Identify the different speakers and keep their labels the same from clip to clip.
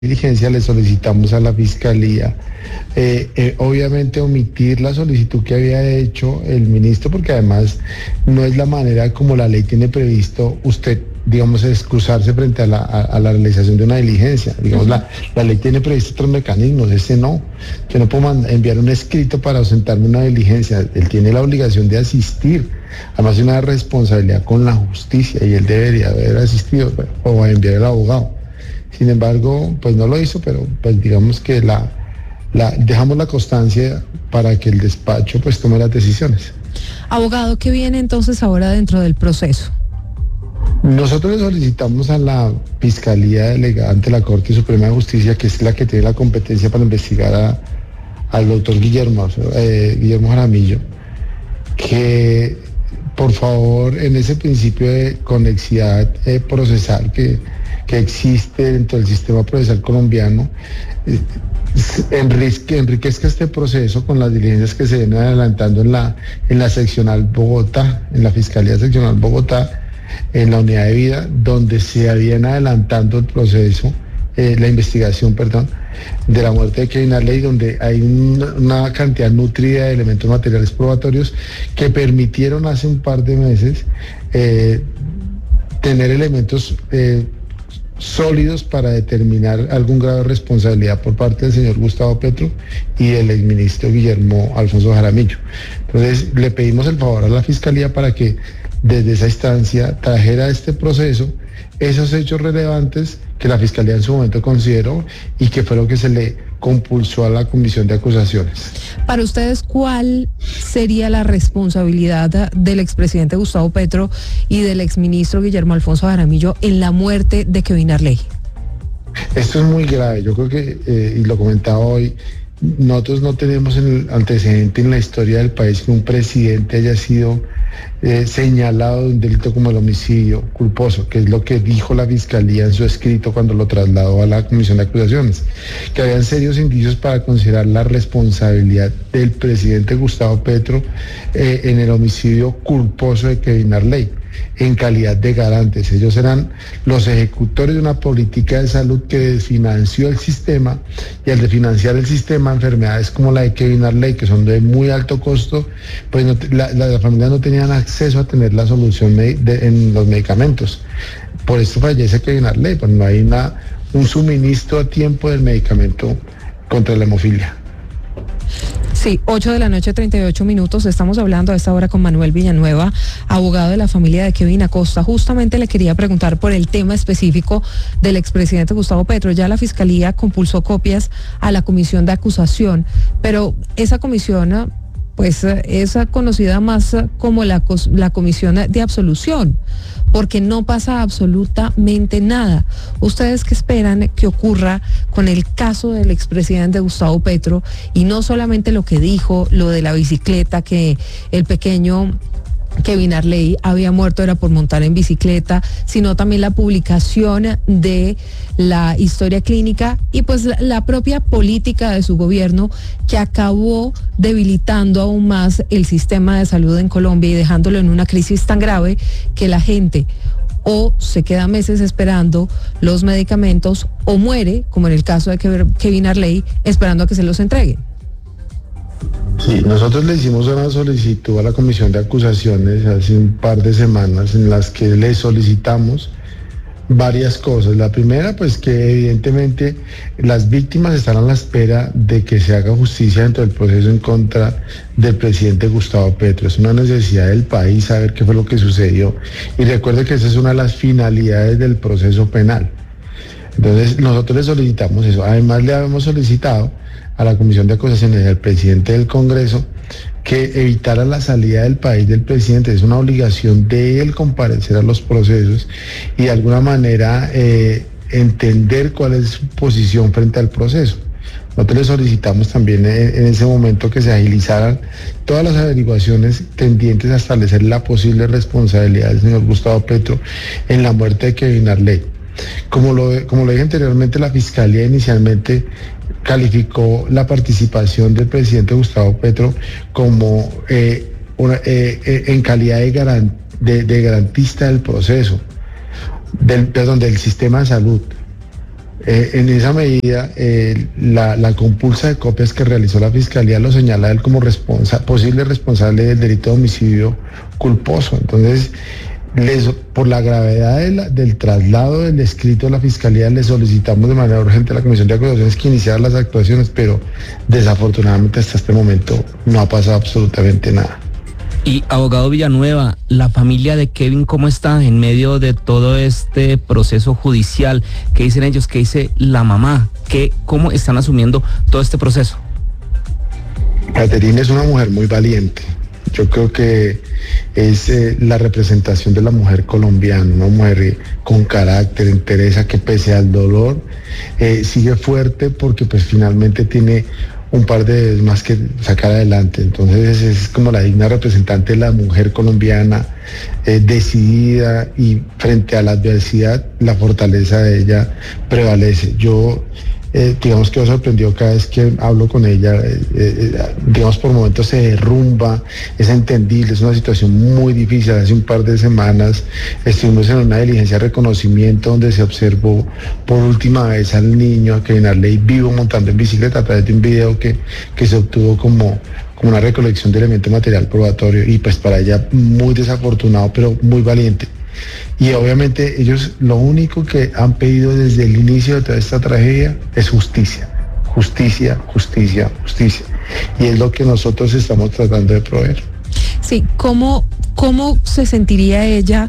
Speaker 1: diligencia le solicitamos a la Fiscalía, obviamente omitir la solicitud que había hecho el ministro, porque además no es la manera como la ley tiene previsto usted, digamos, excusarse frente a la realización de una diligencia. Digamos, la ley tiene previsto otros mecanismos, ese no. Yo no puedo enviar un escrito para ausentarme una diligencia, él tiene la obligación de asistir. Además, hay una responsabilidad con la justicia y él debería haber asistido o enviar al abogado. Sin embargo, pues no lo hizo, pero pues digamos que dejamos la constancia para que el despacho pues tome las decisiones.
Speaker 2: Abogado, ¿qué viene entonces ahora dentro del proceso?
Speaker 1: Nosotros le solicitamos a la Fiscalía delegada ante la Corte Suprema de Justicia, que es la que tiene la competencia para investigar al doctor Guillermo Jaramillo, que por favor en ese principio de conexidad procesal que existe dentro del sistema procesal colombiano, enriquezca este proceso con las diligencias que se vienen adelantando en la seccional Bogotá, en la Fiscalía Seccional Bogotá, en la unidad de vida, donde se viene adelantando el proceso, la investigación, de la muerte de Kevin Arley, donde hay una cantidad nutrida de elementos materiales probatorios que permitieron hace un par de meses tener elementos sólidos para determinar algún grado de responsabilidad por parte del señor Gustavo Petro y del exministro Guillermo Alfonso Jaramillo. Entonces, le pedimos el favor a la Fiscalía para que desde esa instancia trajera este proceso esos hechos relevantes que la Fiscalía en su momento consideró y que fue lo que se le compulsó a la Comisión de Acusaciones.
Speaker 2: Para ustedes, ¿cuál sería la responsabilidad del expresidente Gustavo Petro y del exministro Guillermo Alfonso Jaramillo en la muerte de Kevin Arley?
Speaker 1: Esto es muy grave. Yo creo que, y lo comentaba hoy, nosotros no tenemos el antecedente en la historia del país que un presidente haya sido señalado de un delito como el homicidio culposo, que es lo que dijo la Fiscalía en su escrito cuando lo trasladó a la Comisión de Acusaciones, que habían serios indicios para considerar la responsabilidad del presidente Gustavo Petro en el homicidio culposo de Kevin Arley, en calidad de garantes. Ellos eran los ejecutores de una política de salud que desfinanció el sistema, y al desfinanciar el sistema, enfermedades como la de Kevin Arley, que son de muy alto costo, pues la familia no tenían acceso a tener la solución en los medicamentos. Por esto fallece Kevin Arley, pues no hay un suministro a tiempo del medicamento contra la hemofilia.
Speaker 2: Sí, 8:38 p.m. Estamos hablando a esta hora con Manuel Villanueva, abogado de la familia de Kevin Acosta. Justamente le quería preguntar por el tema específico del expresidente Gustavo Petro. Ya la Fiscalía compulsó copias a la Comisión de Acusación, pero esa comisión pues es conocida más como la Comisión de Absolución, porque no pasa absolutamente nada. ¿Ustedes qué esperan que ocurra con el caso del expresidente Gustavo Petro? Y no solamente lo que dijo, lo de la bicicleta, que el pequeño Kevin Arley había muerto era por montar en bicicleta, sino también la publicación de la historia clínica y pues la propia política de su gobierno, que acabó debilitando aún más el sistema de salud en Colombia y dejándolo en una crisis tan grave que la gente o se queda meses esperando los medicamentos o muere, como en el caso de Kevin Arley, esperando a que se los entreguen.
Speaker 1: Sí, nosotros le hicimos una solicitud a la Comisión de Acusaciones hace un par de semanas en las que le solicitamos varias cosas. La primera, pues que evidentemente las víctimas están a la espera de que se haga justicia dentro del proceso en contra del presidente Gustavo Petro. Es una necesidad del país saber qué fue lo que sucedió. Y recuerde que esa es una de las finalidades del proceso penal. Entonces, nosotros le solicitamos eso. Además, le habíamos solicitado a la Comisión de Acusaciones y al presidente del Congreso que evitara la salida del país del presidente. Es una obligación de él comparecer a los procesos y de alguna manera entender cuál es su posición frente al proceso. Nosotros le solicitamos también en ese momento que se agilizaran todas las averiguaciones tendientes a establecer la posible responsabilidad del señor Gustavo Petro en la muerte de Kevin Arley. Como lo dije anteriormente, la Fiscalía inicialmente calificó la participación del presidente Gustavo Petro como en calidad de garantista del proceso, del sistema de salud. En esa medida, la compulsa de copias que realizó la Fiscalía lo señala a él como posible responsable del delito de homicidio culposo. Entonces, por la gravedad del traslado del escrito de la Fiscalía, le solicitamos de manera urgente a la Comisión de Acusaciones que iniciara las actuaciones, pero desafortunadamente hasta este momento no ha pasado absolutamente nada.
Speaker 3: Y abogado Villanueva, la familia de Kevin, ¿cómo está en medio de todo este proceso judicial? ¿Qué dicen ellos? ¿Qué dice la mamá? ¿Cómo están asumiendo todo este proceso?
Speaker 1: Caterina es una mujer muy valiente. Yo creo que es la representación de la mujer colombiana, una mujer con carácter, entereza, que pese al dolor sigue fuerte porque pues finalmente tiene un par de más que sacar adelante. Entonces es como la digna representante de la mujer colombiana, decidida, y frente a la adversidad la fortaleza de ella prevalece. Yo digamos que me sorprendió cada vez que hablo con ella, digamos por momentos se derrumba, es entendible, es una situación muy difícil. Hace un par de semanas estuvimos en una diligencia de reconocimiento donde se observó por última vez al niño, a Kevin Arley, vivo montando en bicicleta, a través de un video que se obtuvo como una recolección de elemento material probatorio, y pues para ella muy desafortunado pero muy valiente. Y obviamente ellos lo único que han pedido desde el inicio de toda esta tragedia es justicia, justicia, justicia, justicia. Y es lo que nosotros estamos tratando de proveer.
Speaker 2: Sí, ¿cómo se sentiría ella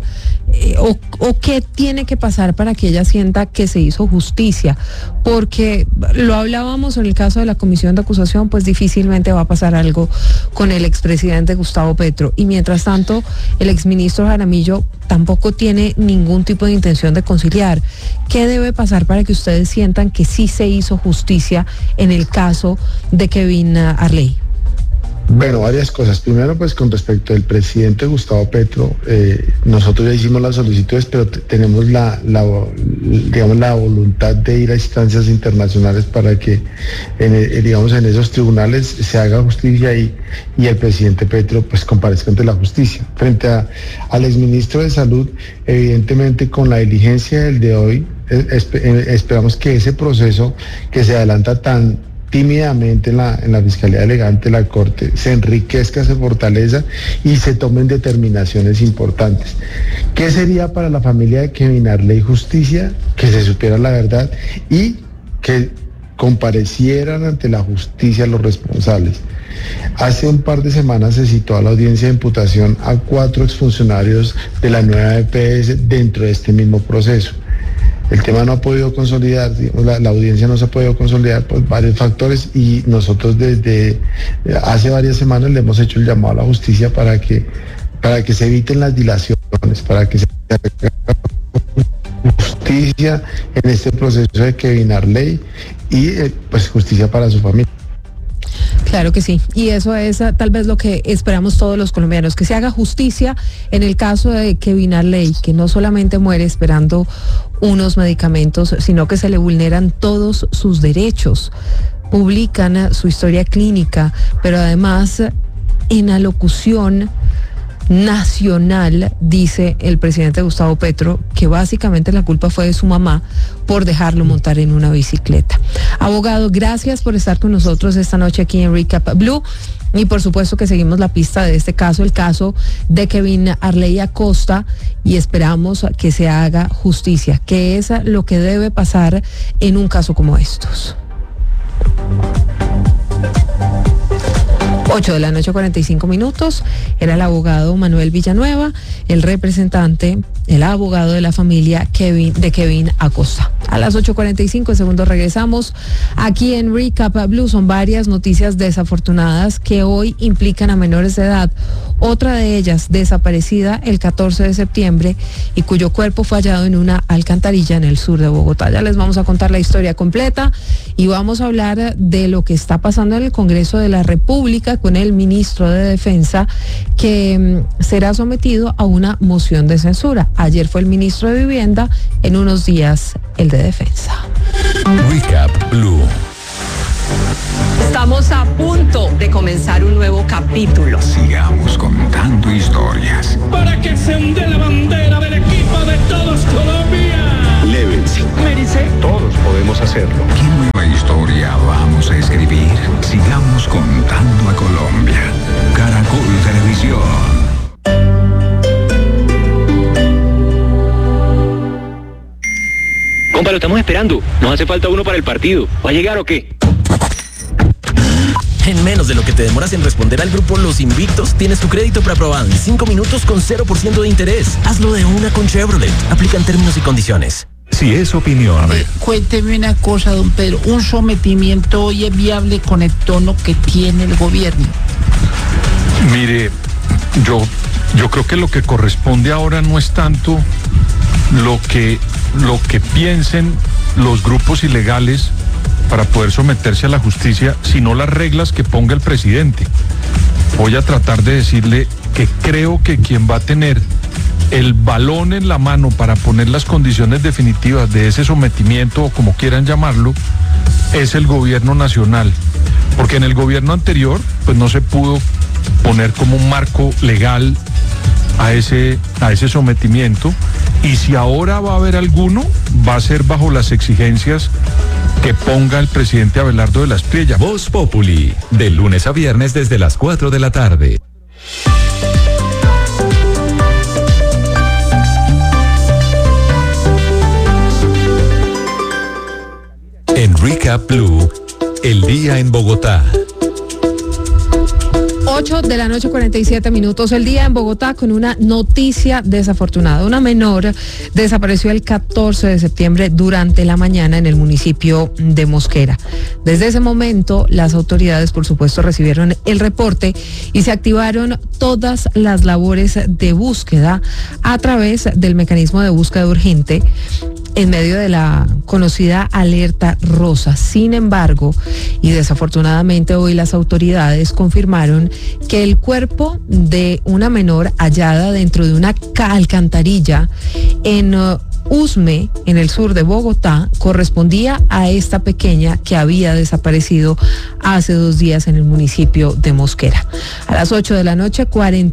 Speaker 2: o qué tiene que pasar para que ella sienta que se hizo justicia? Porque lo hablábamos en el caso de la comisión de acusación, pues difícilmente va a pasar algo con el expresidente Gustavo Petro. Y mientras tanto, el exministro Jaramillo tampoco tiene ningún tipo de intención de conciliar. ¿Qué debe pasar para que ustedes sientan que sí se hizo justicia en el caso de Kevin Arley?
Speaker 1: Bueno, varias cosas. Primero, pues con respecto al presidente Gustavo Petro, nosotros ya hicimos las solicitudes, pero tenemos la voluntad de ir a instancias internacionales para que, en esos tribunales se haga justicia y el presidente Petro pues comparezca ante la justicia. Frente al exministro de Salud, evidentemente con la diligencia del de hoy, esperamos que ese proceso que se adelanta tan tímidamente en la Fiscalía Delegante de la Corte se enriquezca, se fortaleza y se tomen determinaciones importantes. ¿Qué sería para la familia de Kevin Arley justicia? Que se supiera la verdad y que comparecieran ante la justicia los responsables. Hace un par de semanas se citó a la audiencia de imputación a 4 exfuncionarios de la nueva EPS dentro de este mismo proceso. El tema no ha podido consolidar, la audiencia no se ha podido consolidar por varios factores, y nosotros desde hace varias semanas le hemos hecho el llamado a la justicia para que se eviten las dilaciones, para que se haga justicia en este proceso de Kevin Arley y pues justicia para su familia.
Speaker 2: Claro que sí, y eso es tal vez lo que esperamos todos los colombianos, que se haga justicia en el caso de Kevin Arley, que no solamente muere esperando unos medicamentos, sino que se le vulneran todos sus derechos. Publican su historia clínica, pero además en alocución nacional dice el presidente Gustavo Petro que básicamente la culpa fue de su mamá por dejarlo montar en una bicicleta. Abogado, gracias por estar con nosotros esta noche aquí en Recap Blue, y por supuesto que seguimos la pista de este caso, el caso de Kevin Arley Acosta, y esperamos que se haga justicia, que es lo que debe pasar en un caso como estos. 8:45 a.m. Era el abogado Manuel Villanueva, el representante, el abogado de la familia de Kevin Acosta. A las 8:45 segundos regresamos aquí en Recap Blue. Son varias noticias desafortunadas que hoy implican a menores de edad. Otra de ellas desaparecida el 14 de septiembre y cuyo cuerpo fue hallado en una alcantarilla en el sur de Bogotá. Ya les vamos a contar la historia completa y vamos a hablar de lo que está pasando en el Congreso de la República con el ministro de Defensa, que será sometido a una moción de censura. Ayer fue el ministro de Vivienda, en unos días el de Defensa.
Speaker 4: Recap Blue.
Speaker 5: Estamos a punto de comenzar un nuevo capítulo.
Speaker 4: Sigamos contando historias.
Speaker 6: Para que se onde la bandera del equipo de todos Colombia.
Speaker 4: Llévense.
Speaker 6: Me dice,
Speaker 4: Todos podemos
Speaker 6: hacerlo.
Speaker 4: ¿Qué nueva historia vamos a escribir? Sigamos contando a Colombia. Caracol Televisión.
Speaker 7: Compa, lo estamos esperando. Nos hace falta uno para el partido. ¿Va a llegar o qué?
Speaker 8: En menos de lo que te demoras en responder al grupo Los Invictos, tienes tu crédito preaprobado en 5 minutos con 0% de interés. Hazlo de una con Chevrolet. Aplican términos y condiciones.
Speaker 4: Si es opinión.
Speaker 9: Cuénteme una cosa, don Pedro. ¿Un sometimiento hoy es viable con el tono que tiene el gobierno?
Speaker 10: Mire, yo creo que lo que corresponde ahora no es tanto lo que piensen los grupos ilegales para poder someterse a la justicia, sino las reglas que ponga el presidente. Voy a tratar de decirle que creo que quien va a tener el balón en la mano para poner las condiciones definitivas de ese sometimiento, o como quieran llamarlo, es el gobierno nacional. Porque en el gobierno anterior, pues no se pudo poner como un marco legal a ese sometimiento, y si ahora va a haber alguno, va a ser bajo las exigencias que ponga el presidente Abelardo de la Espriella.
Speaker 4: Voz Populi, de lunes a viernes desde las 4 de la tarde. En Recap Blue, el día en Bogotá.
Speaker 2: 8 de la noche, 47 minutos. El día en Bogotá con una noticia desafortunada. Una menor desapareció el 14 de septiembre durante la mañana en el municipio de Mosquera. Desde ese momento, las autoridades, por supuesto, recibieron el reporte y se activaron todas las labores de búsqueda a través del mecanismo de búsqueda urgente en medio de la conocida alerta rosa. Sin embargo, y desafortunadamente hoy las autoridades confirmaron que el cuerpo de una menor hallada dentro de una alcantarilla en Usme, en el sur de Bogotá, correspondía a esta pequeña que había desaparecido hace 2 días en el municipio de Mosquera. A las 8 de la noche,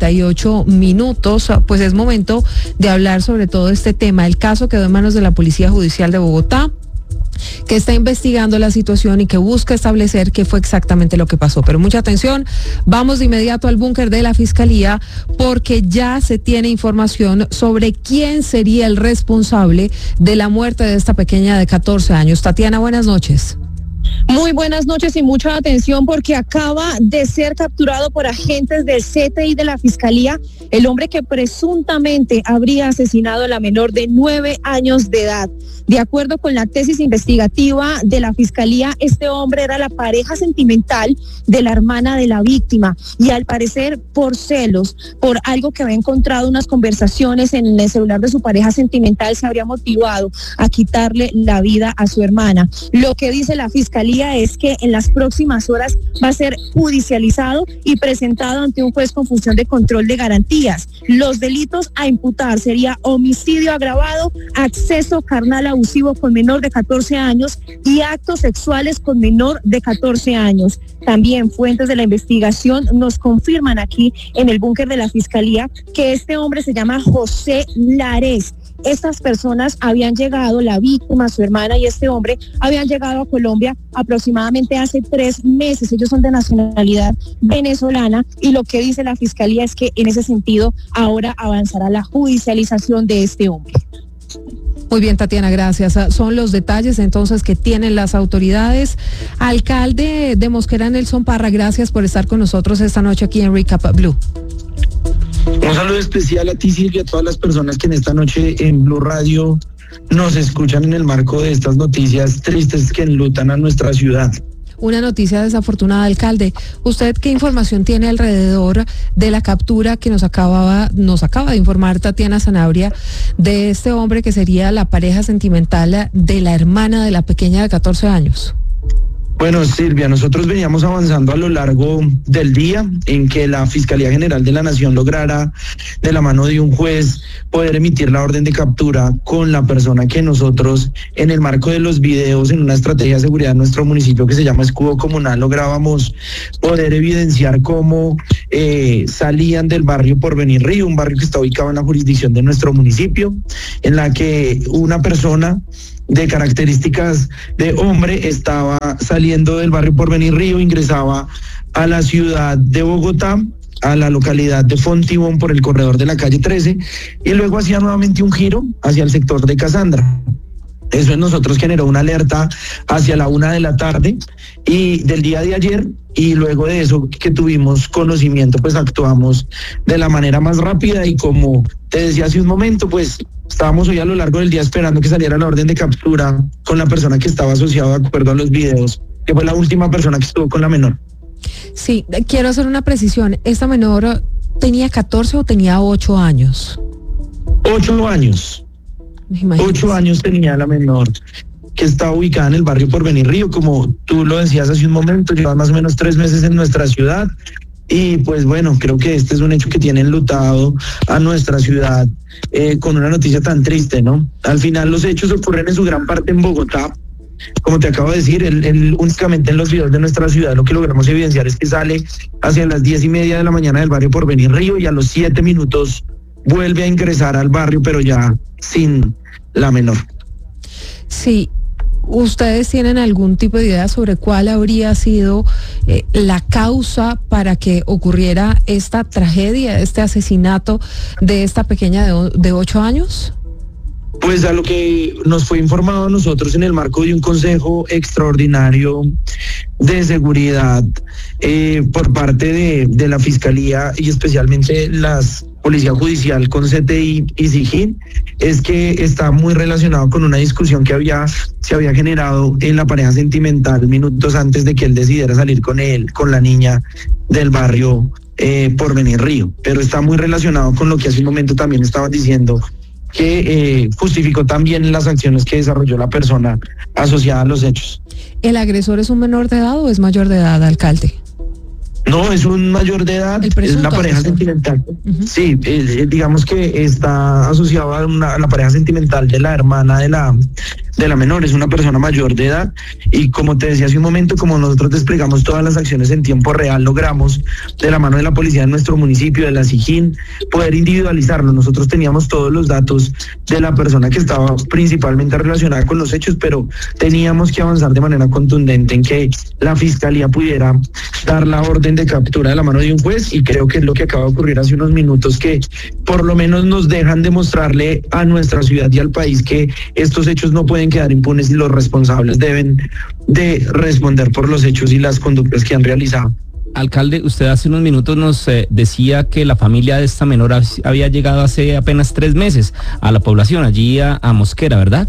Speaker 2: 48 minutos, pues es momento de hablar sobre todo este tema. El caso quedó en manos de la Policía Judicial de Bogotá, que está investigando la situación y que busca establecer qué fue exactamente lo que pasó. Pero mucha atención, vamos de inmediato al búnker de la Fiscalía porque ya se tiene información sobre quién sería el responsable de la muerte de esta pequeña de 14 años. Tatiana, buenas noches.
Speaker 11: Muy buenas noches y mucha atención porque acaba de ser capturado por agentes del CTI de la Fiscalía el hombre que presuntamente habría asesinado a la menor de 9 años de edad. De acuerdo con la tesis investigativa de la Fiscalía, este hombre era la pareja sentimental de la hermana de la víctima y al parecer por celos, por algo que había encontrado unas conversaciones en el celular de su pareja sentimental, se habría motivado a quitarle la vida a su hermana. Lo que dice la Fiscalía es que en las próximas horas va a ser judicializado y presentado ante un juez con función de control de garantías. Los delitos a imputar sería homicidio agravado, acceso carnal abusivo con menor de 14 años y actos sexuales con menor de 14 años. También fuentes de la investigación nos confirman aquí en el búnker de la Fiscalía que este hombre se llama José Lares. Estas personas habían llegado, la víctima, su hermana y este hombre, habían llegado a Colombia aproximadamente hace 3 meses. Ellos son de nacionalidad venezolana y lo que dice la Fiscalía es que en ese sentido ahora avanzará la judicialización de este hombre.
Speaker 2: Muy bien, Tatiana, gracias. Son los detalles entonces que tienen las autoridades. Alcalde de Mosquera, Nelson Parra, gracias por estar con nosotros esta noche aquí en Recap Blue.
Speaker 12: Un saludo especial a ti, Silvia, a todas las personas que en esta noche en Blue Radio nos escuchan en el marco de estas noticias tristes que enlutan a nuestra ciudad.
Speaker 2: Una noticia desafortunada, alcalde. ¿Usted qué información tiene alrededor de la captura que nos acaba de informar Tatiana Sanabria de este hombre que sería la pareja sentimental de la hermana de la pequeña de 14 años?
Speaker 12: Bueno, Silvia, nosotros veníamos avanzando a lo largo del día en que la Fiscalía General de la Nación lograra, de la mano de un juez, poder emitir la orden de captura con la persona que nosotros, en el marco de los videos, en una estrategia de seguridad en nuestro municipio que se llama Escudo Comunal, lográbamos poder evidenciar cómo salían del barrio Porvenir Río, un barrio que está ubicado en la jurisdicción de nuestro municipio, en la que una persona de características de hombre, estaba saliendo del barrio Porvenir Río, ingresaba a la ciudad de Bogotá, a la localidad de Fontibón por el corredor de la calle 13, y luego hacía nuevamente un giro hacia el sector de Casandra. Eso en nosotros generó una alerta hacia la 1 de la tarde y del día de ayer, y luego de eso que tuvimos conocimiento, pues actuamos de la manera más rápida, y como te decía hace un momento, pues estábamos hoy a lo largo del día esperando que saliera la orden de captura con la persona que estaba asociada de acuerdo a los videos, que fue la última persona que estuvo con la menor.
Speaker 2: Sí, quiero hacer una precisión. ¿Esta menor tenía 14 o tenía 8 años?
Speaker 12: 8 años.
Speaker 2: Imagínese.
Speaker 12: 8 años tenía la menor, que está ubicada en el barrio Porvenir Río, como tú lo decías hace un momento, lleva más o menos 3 meses en nuestra ciudad, y pues bueno, creo que este es un hecho que tiene enlutado a nuestra ciudad, con una noticia tan triste, ¿no? Al final los hechos ocurren en su gran parte en Bogotá. Como te acabo de decir, únicamente en los videos de nuestra ciudad lo que logramos evidenciar es que sale hacia las 10:30 de la mañana del barrio Porvenir Río, y a los 7 minutos vuelve a ingresar al barrio, pero ya sin la menor.
Speaker 2: Sí. ¿Ustedes tienen algún tipo de idea sobre cuál habría sido la causa para que ocurriera esta tragedia, este asesinato de esta pequeña de 8 años?
Speaker 12: Pues a lo que nos fue informado a nosotros en el marco de un consejo extraordinario de seguridad por parte de la Fiscalía y especialmente las Policía Judicial con CTI y SIGIN, es que está muy relacionado con una discusión que se había generado en la pareja sentimental minutos antes de que él decidiera salir con la niña del barrio Porvenir Río, pero está muy relacionado con lo que hace un momento también estaban diciendo, que justificó también las acciones que desarrolló la persona asociada a los hechos.
Speaker 2: ¿El agresor es un menor de edad o es mayor de edad, alcalde?
Speaker 12: No, es un mayor de edad, es la pareja sentimental. Uh-huh. Sí, digamos que está asociado a la pareja sentimental de la hermana de la menor, es una persona mayor de edad, y como te decía hace un momento, como nosotros desplegamos todas las acciones en tiempo real, logramos de la mano de la policía de nuestro municipio, de la SIGIN, poder individualizarlo. Nosotros teníamos todos los datos de la persona que estaba principalmente relacionada con los hechos, pero teníamos que avanzar de manera contundente en que la Fiscalía pudiera dar la orden de captura de la mano de un juez, y creo que es lo que acaba de ocurrir hace unos minutos, que por lo menos nos dejan demostrarle a nuestra ciudad y al país que estos hechos no pueden quedar impunes y los responsables deben de responder por los hechos y las conductas que han realizado.
Speaker 3: Alcalde, usted hace unos minutos nos decía que la familia de esta menor había llegado hace apenas 3 meses a la población, allí a Mosquera, ¿verdad?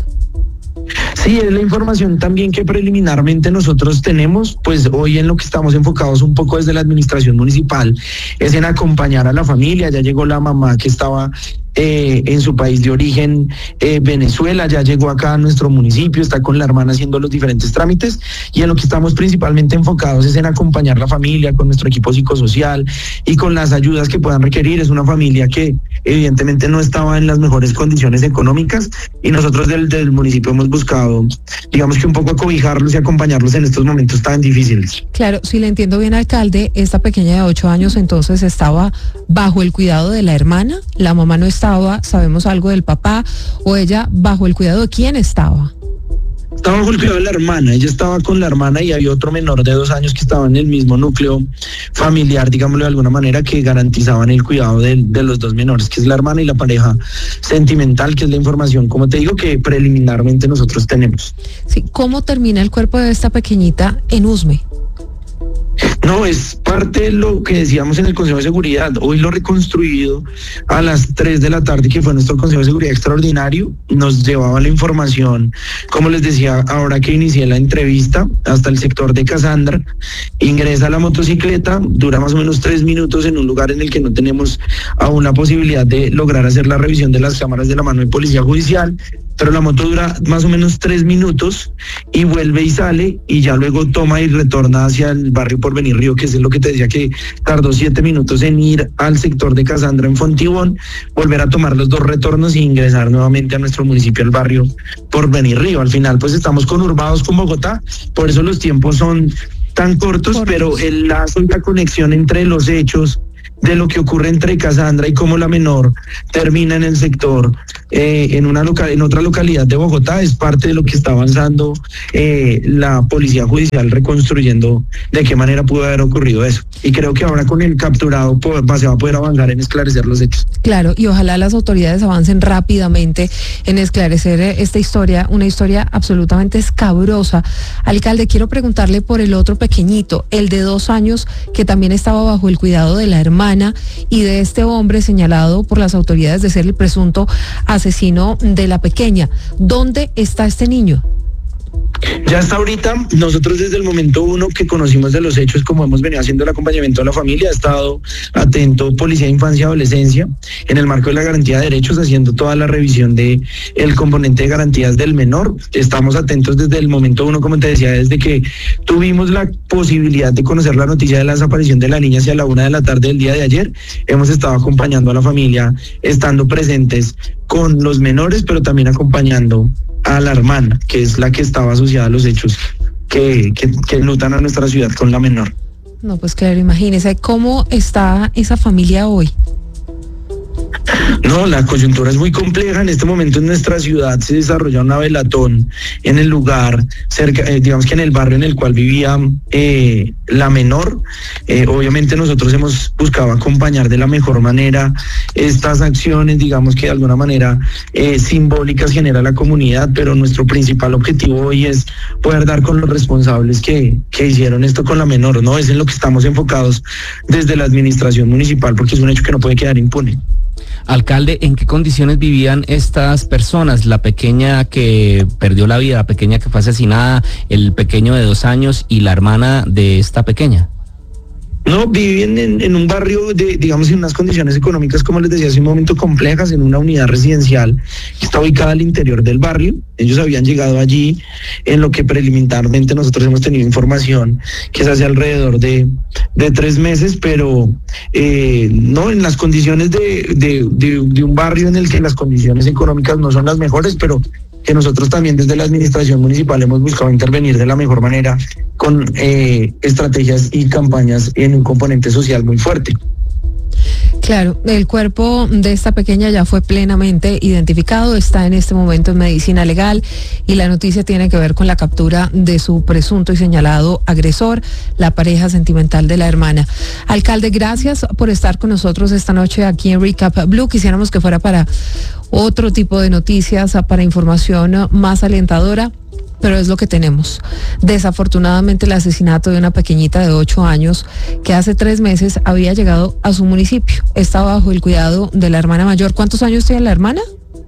Speaker 12: Sí, es la información también que preliminarmente nosotros tenemos, pues hoy en lo que estamos enfocados un poco desde la administración municipal es en acompañar a la familia. Ya llegó la mamá que estaba en su país de origen, Venezuela, ya llegó acá a nuestro municipio, está con la hermana haciendo los diferentes trámites, y en lo que estamos principalmente enfocados es en acompañar a la familia con nuestro equipo psicosocial y con las ayudas que puedan requerir. Es una familia que evidentemente no estaba en las mejores condiciones económicas, y nosotros del municipio hemos buscado, digamos que un poco acobijarlos y acompañarlos en estos momentos tan difíciles.
Speaker 2: Claro, si le entiendo bien, alcalde, esta pequeña de 8 años entonces estaba bajo el cuidado de la hermana, la mamá no estaba, ¿sabemos algo del papá? ¿O ella bajo el cuidado de quién estaba?
Speaker 12: Estaba bajo el cuidado de la hermana, ella estaba con la hermana, y había otro menor de 2 años que estaba en el mismo núcleo familiar, digámoslo de alguna manera, que garantizaban el cuidado de los 2 menores, que es la hermana y la pareja sentimental, que es la información, como te digo, que preliminarmente nosotros tenemos.
Speaker 2: Sí, ¿cómo termina el cuerpo de esta pequeñita en Usme?
Speaker 12: No, es parte de lo que decíamos en el Consejo de Seguridad. Hoy lo reconstruido a las 3 de la tarde, que fue nuestro Consejo de Seguridad extraordinario, nos llevaba la información, como les decía, ahora que inicié la entrevista, hasta el sector de Casandra, ingresa la motocicleta, dura más o menos 3 minutos en un lugar en el que no tenemos aún la posibilidad de lograr hacer la revisión de las cámaras de la mano de Policía Judicial, pero la moto dura más o menos 3 minutos y vuelve y sale, y ya luego toma y retorna hacia el barrio Porvenir Río, que es lo que te decía, que tardó 7 minutos en ir al sector de Casandra en Fontibón, volver a tomar los 2 retornos y ingresar nuevamente a nuestro municipio, al barrio Porvenir Río. Al final pues estamos conurbados con Bogotá, por eso los tiempos son tan cortos, pero el lazo y la conexión entre los hechos de lo que ocurre entre Casandra y cómo la menor termina en el sector, en otra localidad de Bogotá, es parte de lo que está avanzando la Policía Judicial, reconstruyendo de qué manera pudo haber ocurrido eso. Y creo que ahora con el capturado se va a poder avanzar en esclarecer los hechos.
Speaker 2: Claro, y ojalá las autoridades avancen rápidamente en esclarecer esta historia, una historia absolutamente escabrosa. Alcalde, quiero preguntarle por el otro pequeñito, el de 2 años, que también estaba bajo el cuidado de la hermana y de este hombre señalado por las autoridades de ser el presunto asesino de la pequeña. ¿Dónde está este niño?
Speaker 12: Ya hasta ahorita, nosotros desde el momento 1 que conocimos de los hechos, como hemos venido haciendo el acompañamiento a la familia, ha estado atento Policía de Infancia y Adolescencia en el marco de la garantía de derechos, haciendo toda la revisión de el componente de garantías del menor. Estamos atentos desde el momento 1, como te decía, desde que tuvimos la posibilidad de conocer la noticia de la desaparición de la niña hacia la 1 de la tarde del día de ayer. Hemos estado acompañando a la familia, estando presentes con los menores, pero también acompañando a la hermana, que es la que estaba asociada a los hechos que enlutan a nuestra ciudad con la menor.
Speaker 2: No, pues claro, imagínese cómo está esa familia hoy.
Speaker 12: No, la coyuntura es muy compleja. En este momento en nuestra ciudad se desarrolla una velatón en el lugar, cerca, digamos que en el barrio en el cual vivía la menor. Obviamente nosotros hemos buscado acompañar de la mejor manera estas acciones, digamos que de alguna manera simbólicas genera la comunidad, pero nuestro principal objetivo hoy es poder dar con los responsables que hicieron esto con la menor, ¿no? Es en lo que estamos enfocados desde la administración municipal, porque es un hecho que no puede quedar impune.
Speaker 3: Alcalde, ¿en qué condiciones vivían estas personas? La pequeña que perdió la vida, la pequeña que fue asesinada, el pequeño de 2 años y la hermana de esta pequeña.
Speaker 12: No, viven en un barrio digamos, en unas condiciones económicas, como les decía hace un momento, complejas, en una unidad residencial que está ubicada al interior del barrio. Ellos habían llegado allí en lo que preliminarmente nosotros hemos tenido información, que es hace alrededor de 3 meses, pero no en las condiciones de un barrio en el que las condiciones económicas no son las mejores, pero que nosotros también desde la administración municipal hemos buscado intervenir de la mejor manera con estrategias y campañas en un componente social muy fuerte.
Speaker 2: Claro, el cuerpo de esta pequeña ya fue plenamente identificado, está en este momento en medicina legal y la noticia tiene que ver con la captura de su presunto y señalado agresor, la pareja sentimental de la hermana. Alcalde, gracias por estar con nosotros esta noche aquí en Recap Blue. Quisiéramos que fuera para otro tipo de noticias, para información más alentadora, pero es lo que tenemos. Desafortunadamente, el asesinato de una pequeñita de 8 años que hace 3 meses había llegado a su municipio. Estaba bajo el cuidado de la hermana mayor. ¿Cuántos años tiene la hermana?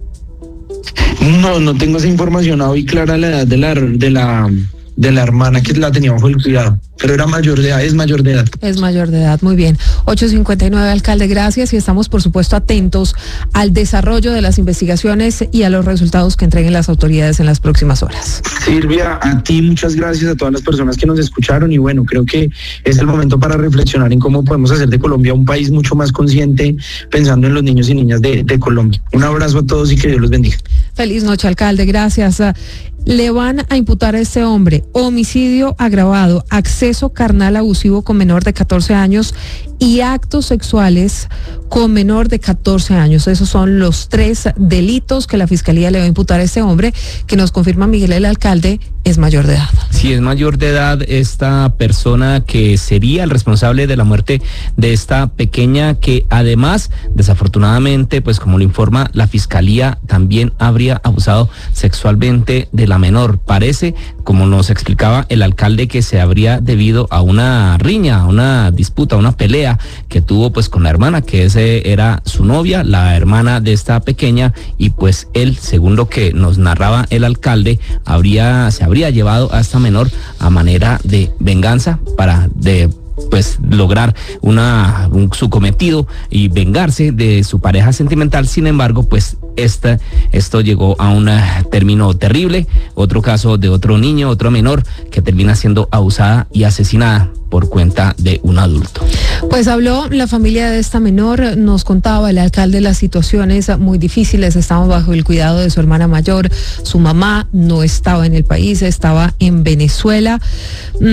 Speaker 12: No tengo esa información hoy clara, la edad de la hermana que la tenía bajo el cuidado, pero era mayor de edad, es mayor de edad.
Speaker 2: Es mayor de edad, muy bien. 8:59, alcalde, gracias, y estamos por supuesto atentos al desarrollo de las investigaciones y a los resultados que entreguen las autoridades en las próximas horas.
Speaker 12: Silvia, a ti muchas gracias, a todas las personas que nos escucharon, y bueno, creo que es el momento para reflexionar en cómo podemos hacer de Colombia un país mucho más consciente, pensando en los niños y niñas de Colombia. Un abrazo a todos y que Dios los bendiga.
Speaker 2: Feliz noche, alcalde, gracias. Le van a imputar a este hombre homicidio agravado, acceso carnal abusivo con menor de 14 años y actos sexuales con menor de 14 años. Esos son los 3 delitos que la Fiscalía le va a imputar a este hombre, que nos confirma Miguel el alcalde, es mayor de edad.
Speaker 3: Si es mayor de edad, esta persona que sería el responsable de la muerte de esta pequeña, que además, desafortunadamente, pues como lo informa la Fiscalía, también habría abusado sexualmente de la menor. Parece, como nos explicaba el alcalde, que se habría debido a una riña, a una disputa, a una pelea que tuvo pues con la hermana, que era su novia, la hermana de esta pequeña, y pues él, según lo que nos narraba el alcalde, se habría llevado a esta menor a manera de venganza para pues lograr su cometido y vengarse de su pareja sentimental. Sin embargo, pues esto llegó a un término terrible. Otro caso de otro niño, otro menor, que termina siendo abusada y asesinada por cuenta de un adulto.
Speaker 2: Pues habló la familia de esta menor, nos contaba el alcalde las situaciones muy difíciles. Estamos bajo el cuidado de su hermana mayor, su mamá no estaba en el país, estaba en Venezuela.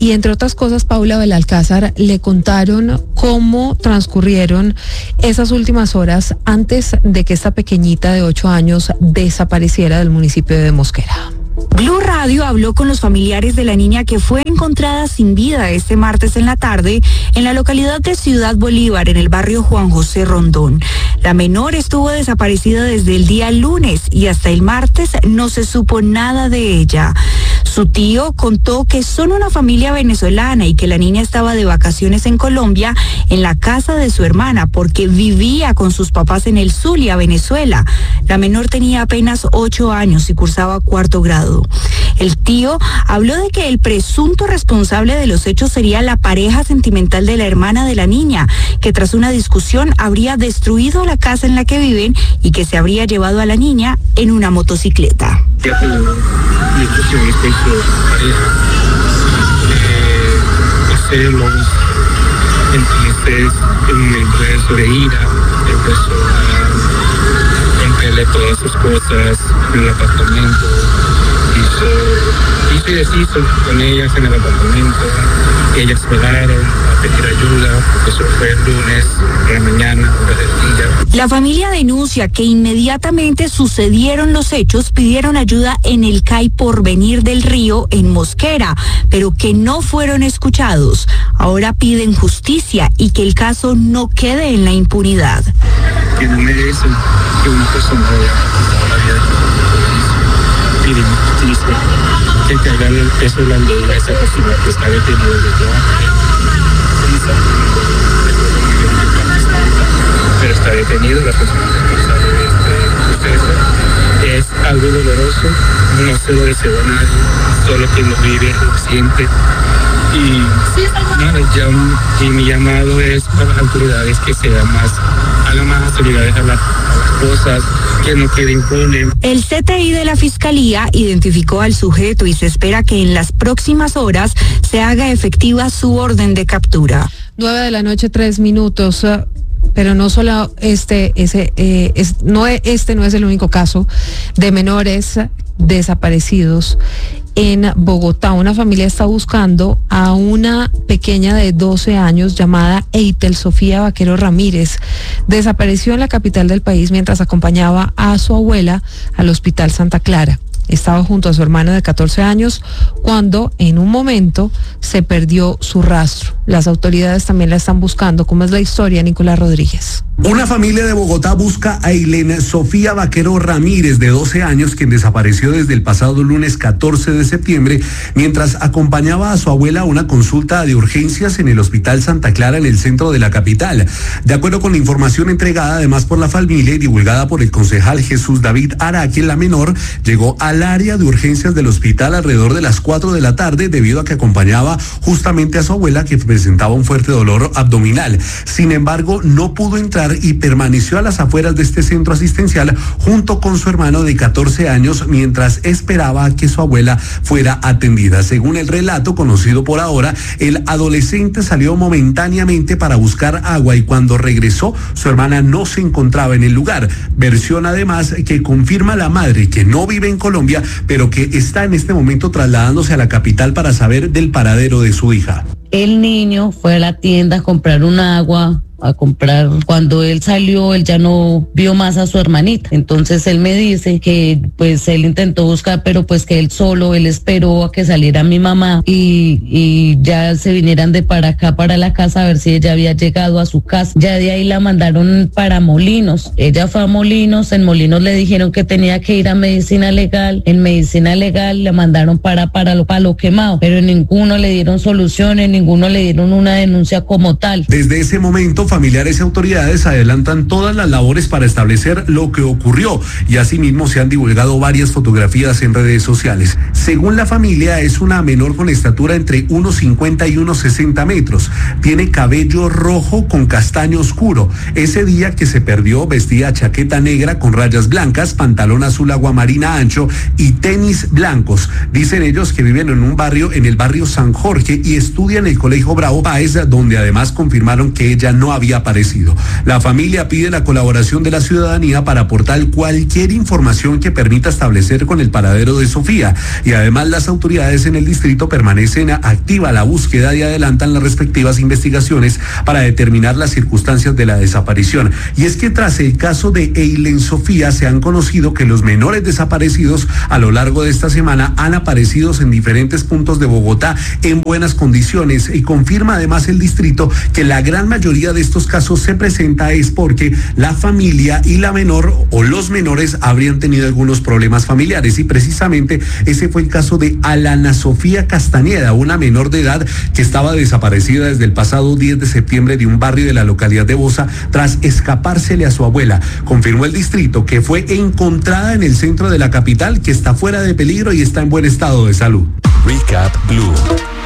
Speaker 2: y entre otras cosas, Paula Belalcázar, le contaron cómo transcurrieron esas últimas horas antes de que esta pequeñita de 8 años desapareciera del municipio de Mosquera.
Speaker 6: Blue Radio habló con los familiares de la niña que fue encontrada sin vida este martes en la tarde en la localidad de Ciudad Bolívar, en el barrio Juan José Rondón. La menor estuvo desaparecida desde el día lunes y hasta el martes no se supo nada de ella. Su tío contó que son una familia venezolana y que la niña estaba de vacaciones en Colombia en la casa de su hermana porque vivía con sus papás en el Zulia, Venezuela. La menor tenía apenas 8 años y cursaba 4º grado. El tío habló de que el presunto responsable de los hechos sería la pareja sentimental de la hermana de la niña, que tras una discusión habría destruido la casa en la que viven y que se habría llevado a la niña en una motocicleta.
Speaker 13: Celos, entonces en el proceso de ira empezó a romperle todas sus cosas en el apartamento, hizo y deshizo con ellas en el apartamento. Ellas esperaron a pedir ayuda, eso fue el lunes en la mañana, hora del día.
Speaker 6: La familia denuncia que inmediatamente sucedieron los hechos, pidieron ayuda en el CAI Porvenir del Río en Mosquera, pero que no fueron escuchados. Ahora piden justicia y que el caso no quede en la impunidad.
Speaker 13: Que no merecen que una persona vaya a la vida. Piden justicia, que cargan el peso de la ley a esa persona que está detenida de trabajo. Pero está detenido la persona responsable de este proceso. Es algo doloroso, no se lo deseo a nadie, solo quien lo vive lo siente. Y mi llamado es para las autoridades que hagan más autoridades a las cosas, que no quede impune.
Speaker 6: El CTI de la Fiscalía identificó al sujeto y se espera que en las próximas horas se haga efectiva su orden de captura.
Speaker 2: 9:03 p.m. Pero no solo no es el único caso de menores desaparecidos en Bogotá. Una familia está buscando a una pequeña de 12 años llamada Eitel Sofía Vaquero Ramírez. Desapareció en la capital del país mientras acompañaba a su abuela al Hospital Santa Clara. Estaba junto a su hermana de 14 años cuando en un momento se perdió su rastro. Las autoridades también la están buscando. ¿Cómo es la historia, Nicolás Rodríguez?
Speaker 14: Una familia de Bogotá busca a Eitel Sofía Vaquero Ramírez, de 12 años, quien desapareció desde el pasado lunes 14 de septiembre, mientras acompañaba a su abuela a una consulta de urgencias en el Hospital Santa Clara, en el centro de la capital. De acuerdo con la información entregada además por la familia y divulgada por el concejal Jesús David Araque, la menor llegó al área de urgencias del hospital alrededor de las 4 de la tarde debido a que acompañaba justamente a su abuela, que presentaba un fuerte dolor abdominal. Sin embargo, no pudo entrar y permaneció a las afueras de este centro asistencial junto con su hermano de 14 años mientras esperaba a que su abuela fuera atendida. Según el relato conocido por ahora, el adolescente salió momentáneamente para buscar agua y cuando regresó, su hermana no se encontraba en el lugar. Versión además que confirma la madre, que no vive en Colombia, pero que está en este momento trasladándose a la capital para saber del paradero de su hija.
Speaker 15: El niño fue a la tienda a comprar un agua, cuando él salió, él ya no vio más a su hermanita. Entonces él me dice que pues él intentó buscar, pero pues que él esperó a que saliera mi mamá y ya se vinieran de para acá, para la casa, a ver si ella había llegado a su casa. Ya de ahí la mandaron para Molinos. Ella fue a Molinos, en Molinos le dijeron que tenía que ir a medicina legal. En medicina legal la mandaron para lo quemado, pero en ninguno le dieron soluciones, ninguno le dieron una denuncia como tal.
Speaker 14: Desde ese momento, familiares y autoridades adelantan todas las labores para establecer lo que ocurrió y asimismo se han divulgado varias fotografías en redes sociales. Según la familia, es una menor con estatura entre 1,50 y 1,60 metros. Tiene cabello rojo con castaño oscuro. Ese día que se perdió vestía chaqueta negra con rayas blancas, pantalón azul aguamarina ancho y tenis blancos. Dicen ellos que viven en el barrio San Jorge y estudian en el Colegio Bravo Páez, donde además confirmaron que ella no había había aparecido. La familia pide la colaboración de la ciudadanía para aportar cualquier información que permita establecer con el paradero de Sofía, y además las autoridades en el distrito permanecen activa la búsqueda y adelantan las respectivas investigaciones para determinar las circunstancias de la desaparición. Y es que tras el caso de Eileen Sofía se han conocido que los menores desaparecidos a lo largo de esta semana han aparecido en diferentes puntos de Bogotá en buenas condiciones, y confirma además el distrito que la gran mayoría de estos casos se presenta es porque la familia y la menor o los menores habrían tenido algunos problemas familiares, y precisamente ese fue el caso de Alana Sofía Castañeda, una menor de edad que estaba desaparecida desde el pasado 10 de septiembre de un barrio de la localidad de Bosa tras escapársele a su abuela. Confirmó el distrito que fue encontrada en el centro de la capital, que está fuera de peligro y está en buen estado de salud.
Speaker 16: Recap Blue.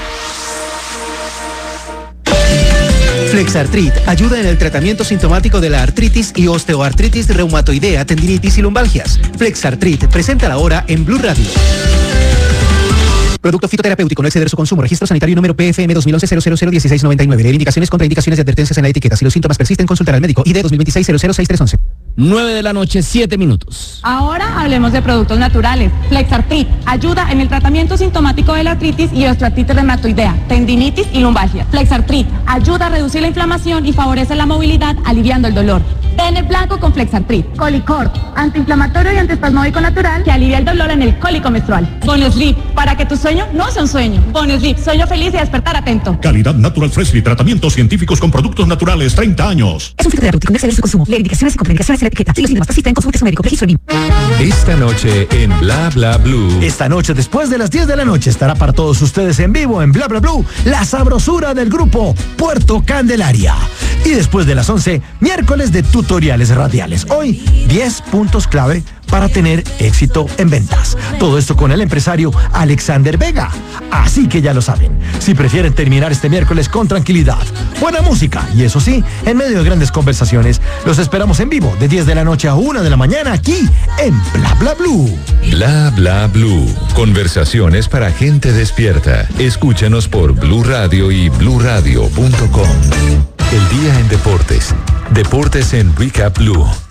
Speaker 16: Flexartrit ayuda en el tratamiento sintomático de la artritis y osteoartritis reumatoidea, tendinitis y lumbalgias. Flexartrit presenta la hora en Blue Radio. Producto fitoterapéutico, no exceder su consumo. Registro sanitario número PFM 2011-001699. Leer indicaciones, contraindicaciones y advertencias en la etiqueta. Si los síntomas persisten, consultar al médico. ID 2026-006311.
Speaker 3: 9 de la noche, 7 minutos.
Speaker 17: Ahora hablemos de productos naturales. Flexartrit ayuda en el tratamiento sintomático de la artritis y osteoartritis reumatoidea, tendinitis y lumbalgia. Flexartrit ayuda a reducir la inflamación y favorece la movilidad, aliviando el dolor. Ten el blanco con Flexartrit. Colicort, antiinflamatorio y antiespasmódico natural que alivia el dolor en el cólico menstrual. Bonusleep, para que tu sueño no sea un sueño. Bonusleep, sueño feliz y despertar atento.
Speaker 18: Calidad Natural Freshly, tratamientos científicos con productos naturales, 30 años.
Speaker 6: Es un fitoterapéutico, no exceder su consumo. Leer indicaciones y contraindicaciones en la etiqueta. Si los síntomas persisten, consulte a su médico. Registro BIM.
Speaker 16: Esta noche en Bla Bla Blue.
Speaker 19: Esta noche, después de las 10 de la noche, estará para todos ustedes en vivo en Bla Bla Blue la sabrosura del grupo Puerto Candelaria. Y después de las 11, miércoles de tutoriales radiales. Hoy, 10 puntos clave para tener éxito en ventas. Todo esto con el empresario Alexander Vega. Así que ya lo saben, si prefieren terminar este miércoles con tranquilidad, buena música y eso sí, en medio de grandes conversaciones, los esperamos en vivo de 10 de la noche a 1 de la mañana aquí en Bla Bla Blue.
Speaker 16: Bla Bla Blue. Conversaciones para gente despierta. Escúchanos por Blue Radio y bluradio.com. El día en deportes. Deportes en Recap Blue.